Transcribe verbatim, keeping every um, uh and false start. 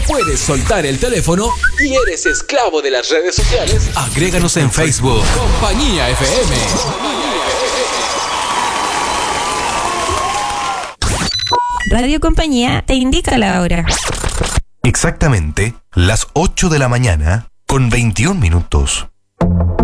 puedes soltar el teléfono y eres esclavo de las redes sociales, agréganos en Facebook. Compañía F M. Radio Compañía te indica la hora. Exactamente las ocho de la mañana con veintiún minutos.